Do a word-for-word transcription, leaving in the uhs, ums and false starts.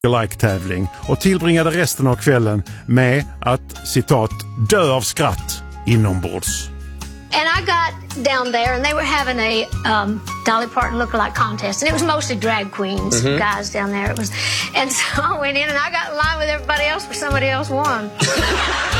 like-tävling och tillbringade resten av kvällen med att, citat, dö av skratt inombords. And I got down there, and they were having a um, Dolly Parton lookalike contest, and it was mostly drag queens, mm-hmm. guys down there. It was, and so I went in, and I got in line with everybody else, but somebody else won.